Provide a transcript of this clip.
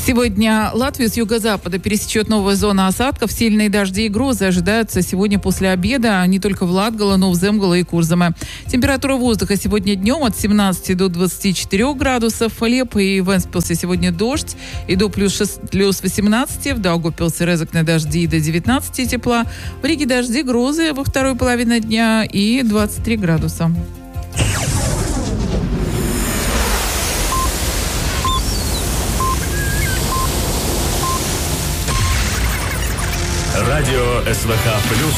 Сегодня Латвию с юго-запада пересечет новая зона осадков. Сильные дожди и грозы ожидаются сегодня после обеда не только в Латгала, но и в Земгале и Курзаме. Температура воздуха сегодня днем от 17 до 24 градусов. В Лепе и Венспилсе сегодня дождь и до плюс 18. В Даугавпилсе Резекне дожди до 19 тепла. В Риге дожди, грозы во второй половине дня и 23 градуса. Радио СВХ+.